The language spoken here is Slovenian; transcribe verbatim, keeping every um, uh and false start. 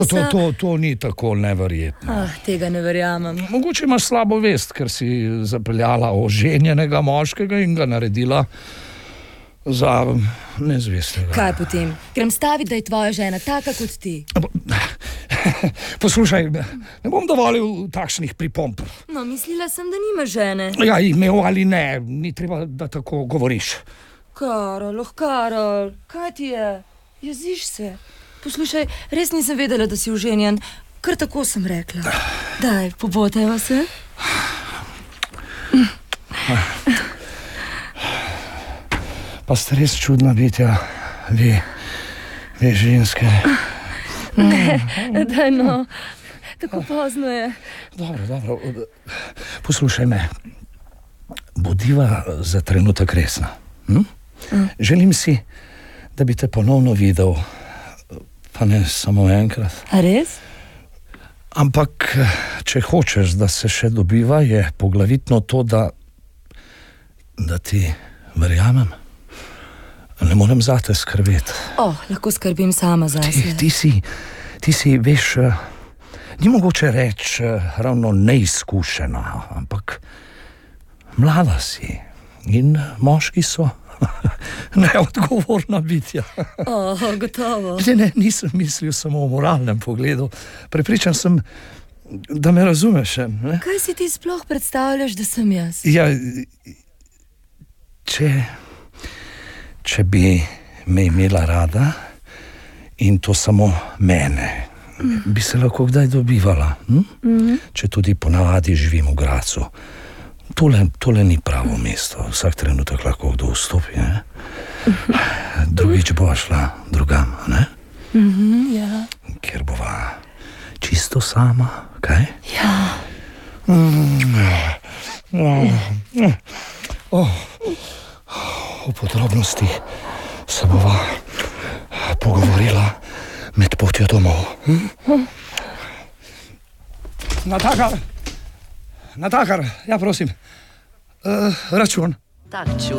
To, to, to ni tako neverjetno. Ah, tega ne verjamem. Mogoče imaš slabo vest, ker si zapeljala oženjenega moškega in ga naredila za nezvestega. Kaj potem? Grem staviti, da je tvoja žena taka kot ti. Poslušaj, ne bom dovolil takšnih pripomb. No, mislila sem, da nima žene. Ja, imel ali ne, ni treba, da tako govoriš. Karol, oh Karol, kaj ti je? Jeziš se. Poslušaj, res nisem vedela, da si oženjen. Kar tako sem rekla. Daj, pobotajva se. Pa ste res čudna bitja, vi, vi ženske. Ne, daj no, tako pozno je. Dobro, dobro, poslušaj me. Bodiva za trenutek resna. Hm? Mm. Želim si, da bi te ponovno videl, pa ne samo enkrat. A res? Ampak, če hočeš, da se še dobiva, je poglavitno to, da, da ti verjamem. Ne morem zate skrbeti. Oh, lahko skrbim sama zase. Ti, ti si, ti si, veš, ni mogoče reči ravno neizkušena, ampak mlada si in moški so neodgovorna bitja. Oh, gotovo. Ne, ne, nisem mislil samo o moralnem pogledu. Prepričan sem, da me razumeš. Ne? Kaj si ti sploh predstavljaš, da sem jaz? Ja, če, če bi me imela rada in to samo mene, mm. bi se lahko kdaj dobivala. Hm? Mm. Če tudi ponavadi živim v Gracu. Tole, tole ni pravo mesto, vsak trenutek lahko kdo vstopi, ne? Drugič bova šla drugam, ne? Mm-hmm, ja. Kjer bova čisto sama, kaj? Ja. Oh, o podrobnostih se bova pogovorila med potjo domov. Hm? Natakar! Natakar, ja prosim, uh, račun. Tak čud.